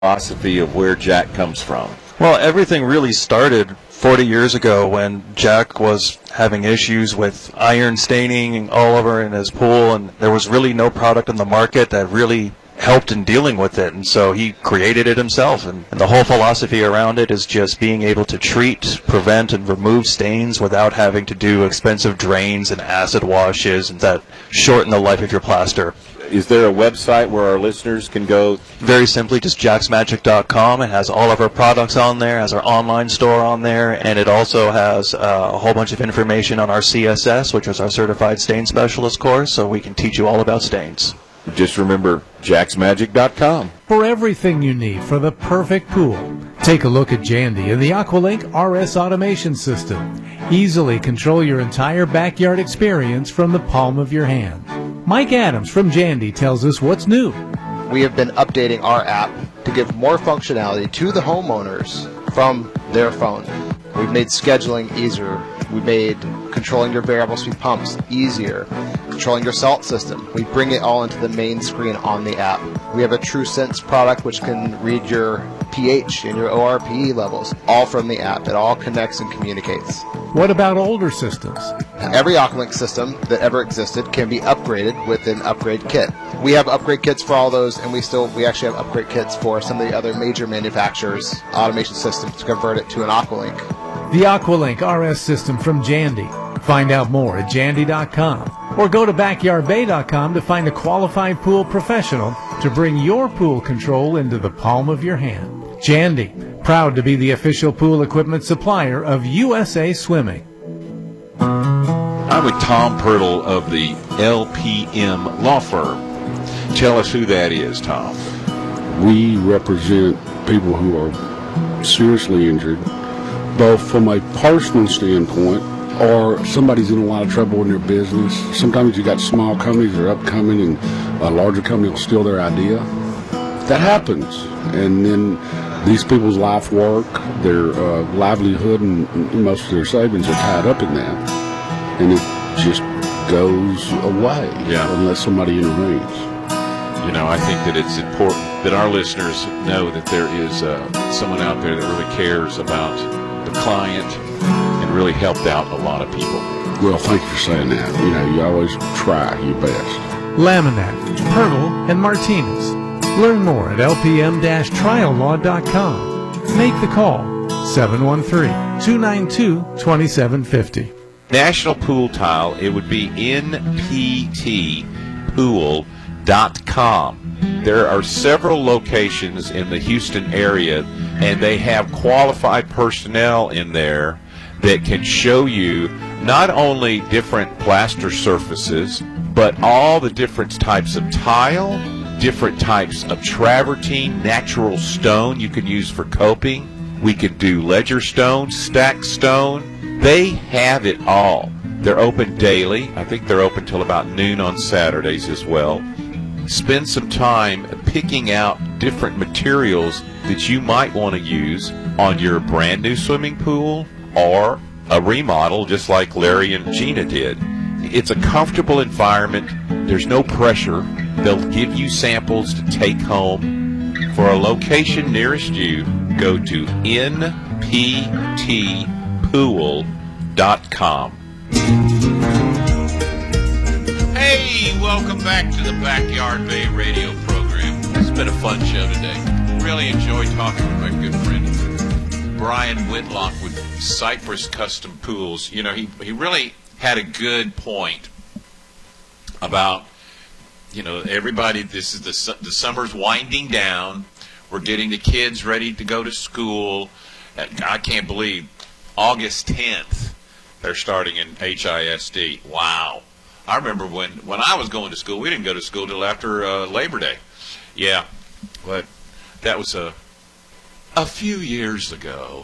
philosophy of where Jack comes from? Well, everything really started 40 years ago when Jack was having issues with iron staining all over in his pool, and there was really no product on the market that really helped in dealing with it, and so he created it himself. And the whole philosophy around it is just being able to treat, prevent, and remove stains without having to do expensive drains and acid washes and that shorten the life of your plaster. Is there a website where our listeners can go? Very simply, just jacksmagic.com. It has all of our products on there, has our online store on there, and it also has a whole bunch of information on our CSS, which is our Certified Stain Specialist course, so we can teach you all about stains. Just remember, jacksmagic.com. For everything you need for the perfect pool, take a look at Jandy and the Aqualink RS automation system. Easily control your entire backyard experience from the palm of your hand. Mike Adams from Jandy tells us what's new. We have been updating our app to give more functionality to the homeowners from their phone. We've made scheduling easier. We made controlling your variable speed pumps easier. Controlling your salt system. We bring it all into the main screen on the app. We have a TrueSense product which can read your pH and your ORPE levels, all from the app. It all connects and communicates. What about older systems? Every Aqualink system that ever existed can be upgraded with an upgrade kit. We have upgrade kits for all those, and we actually have upgrade kits for some of the other major manufacturers' automation systems to convert it to an Aqualink. The Aqualink RS system from Jandy. Find out more at jandy.com or go to backyardbay.com to find a qualified pool professional to bring your pool control into the palm of your hand. Jandy, proud to be the official pool equipment supplier of USA Swimming. I'm with Tom Pirtle of the LPM Law Firm. Tell us who that is, Tom. We represent people who are seriously injured, both from a personal standpoint or somebody's in a lot of trouble in their business. Sometimes you got small companies that are upcoming and a larger company will steal their idea. That happens. And then these people's life work, their livelihood, and most of their savings are tied up in that. And it just goes away unless somebody intervenes. You know, I think that it's important that our listeners know that there is someone out there that really cares about the client and really helped out a lot of people. Well, thank you for saying that. You know, you always try your best. Laminac, Pirtle, and Martinez. Learn more at lpm-triallaw.com. Make the call, 713-292-2750. National Pool Tile, it would be nptpool.com. There are several locations in the Houston area, and they have qualified personnel in there that can show you not only different plaster surfaces, but all the different types of tile, different types of travertine, natural stone you can use for coping. We could do ledger stone, stack stone. They have it all. They're open daily. I think they're open till about noon on Saturdays as well. Spend some time picking out different materials that you might want to use on your brand new swimming pool or a remodel just like Larry and Gina did. It's a comfortable environment. There's no pressure. They'll give you samples to take home. For a location nearest you, go to nptpool.com. Hey, welcome back to the Backyard Bay radio program. It's been a fun show today. Really enjoyed talking with my good friend Brian Whitlock with Cypress Custom Pools. You know, he really had a good point about, you know, everybody, this is the summer's winding down. We're getting the kids ready to go to school. I can't believe August 10th they're starting in HISD. Wow. I remember when I was going to school, we didn't go to school till after Labor Day. Yeah, but that was a few years ago.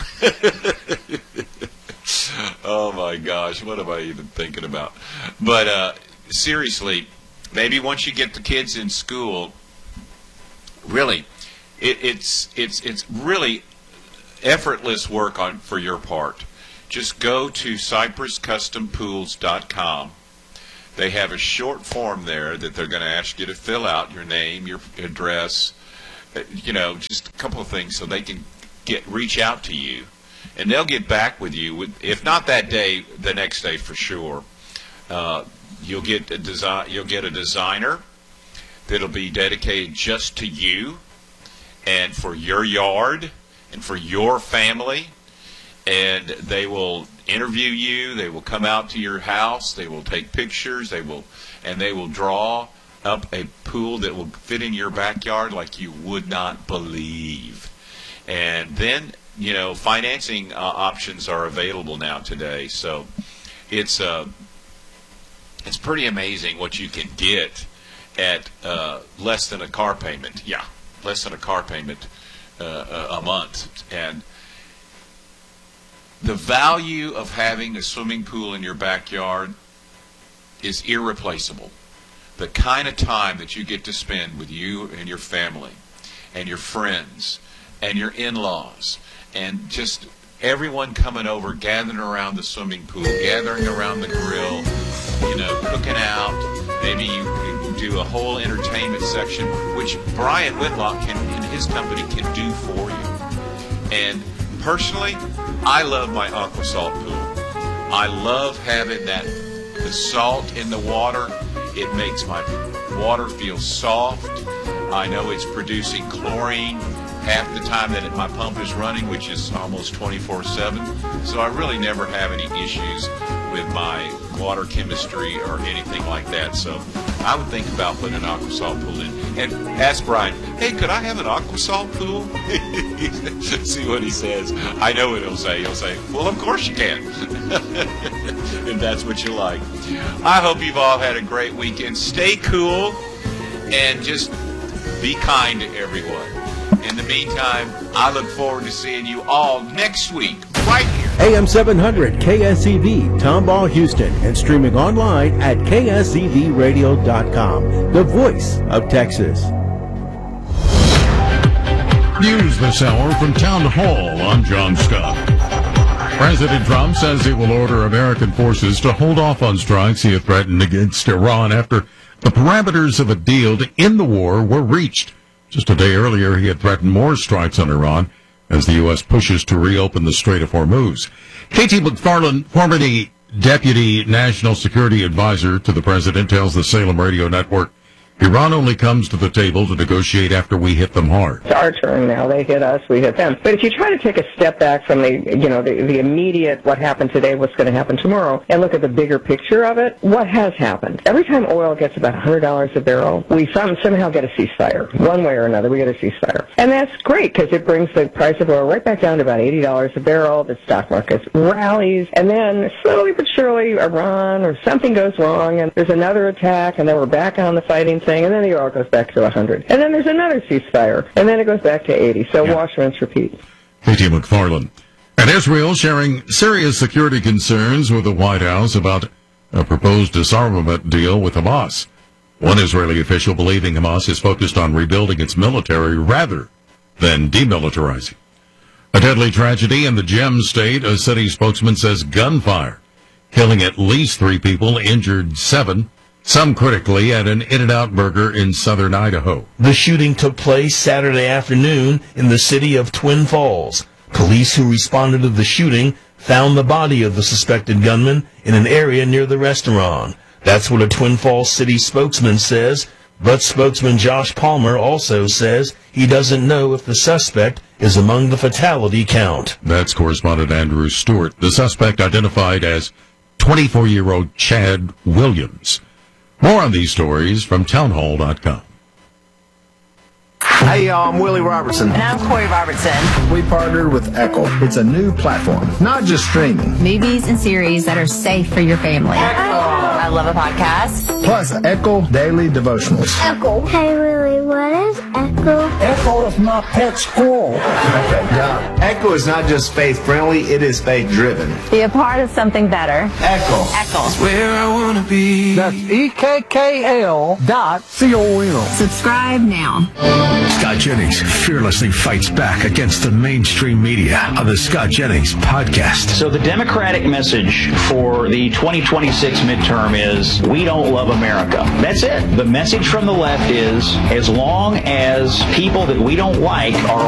Oh my gosh, what am I even thinking about? But seriously, maybe once you get the kids in school, really, it's really effortless work for your part. Just go to cypresscustompools.com. They have a short form there that they're going to ask you to fill out, your name, your address, just a couple of things so they can reach out to you, and they'll get back with you. If not that day, the next day for sure. You'll get a designer that'll be dedicated just to you and for your yard and for your family, and they will interview you. They will come out to your house. They will take pictures. They will draw up a pool that will fit in your backyard like you would not believe. And then, financing options are available now today. So it's pretty amazing what you can get at less than a car payment. Yeah, less than a car payment a month. And the value of having a swimming pool in your backyard is irreplaceable. The kind of time that you get to spend with you and your family and your friends and your in-laws and just everyone coming over, gathering around the swimming pool, gathering around the grill, cooking out. Maybe you do a whole entertainment section, which Brian Whitlock and his company can do for you. And personally, I love my AquaSalt pool. I love having the salt in the water. It makes my water feel soft. I know it's producing chlorine half the time that my pump is running, which is almost 24/7. So I really never have any issues with my water chemistry or anything like that. So I would think about putting an AquaSalt pool in. And ask Brian, hey, could I have an AquaSalt pool? See what he says. I know what he'll say. He'll say, well, of course you can. If that's what you like. I hope you've all had a great weekend. Stay cool and just be kind to everyone. In the meantime, I look forward to seeing you all next week, right here. AM 700 KSEV, Tomball, Houston, and streaming online at ksevradio.com, the voice of Texas. News this hour from Town Hall. I'm John Scott. President Trump says he will order American forces to hold off on strikes he had threatened against Iran after the parameters of a deal to end the war were reached. Just a day earlier, he had threatened more strikes on Iran as the U.S. pushes to reopen the Strait of Hormuz. K.T. McFarland, formerly Deputy National Security Advisor to the President, tells the Salem Radio Network, Iran only comes to the table to negotiate after we hit them hard. It's our turn now. They hit us, we hit them. But if you try to take a step back from the immediate what happened today, what's going to happen tomorrow, and look at the bigger picture of it, what has happened? Every time oil gets about $100 a barrel, we somehow get a ceasefire. One way or another, we get a ceasefire. And that's great because it brings the price of oil right back down to about $80 a barrel. The stock market rallies. And then slowly but surely, Iran or something goes wrong, and there's another attack, and then we're back on the fighting thing, and then the oil goes back to 100. And then there's another ceasefire, and then it goes back to 80. So wash, rinse, repeat. K.T. McFarland. And Israel sharing serious security concerns with the White House about a proposed disarmament deal with Hamas. One Israeli official believing Hamas is focused on rebuilding its military rather than demilitarizing. A deadly tragedy in the Gem State, a city spokesman says gunfire, killing at least 3 people, injured 7. Some critically at an In-N-Out Burger in southern Idaho. The shooting took place Saturday afternoon in the city of Twin Falls. Police who responded to the shooting found the body of the suspected gunman in an area near the restaurant. That's what a Twin Falls city spokesman says, but spokesman Josh Palmer also says he doesn't know if the suspect is among the fatality count. That's correspondent Andrew Stewart. The suspect identified as 24-year-old Chad Williams. More on these stories from townhall.com. Hey, y'all, I'm Willie Robertson. And I'm Corey Robertson. We partnered with Echo. It's a new platform, not just streaming. Movies and series that are safe for your family. I love a podcast. Plus, Echo Daily Devotionals. Echo. Hey, Willie, what is Echo? Echo is my pet squirrel. Okay, now, Echo is not just faith-friendly, it is faith-driven. Be a part of something better. Echo. Echo. It's where I want to be. That's EKKL.com. Subscribe now. Scott Jennings fearlessly fights back against the mainstream media on the Scott Jennings podcast. So the Democratic message for the 2026 midterm is, we don't love America. That's it. The message from the left is, as long as people that we don't like are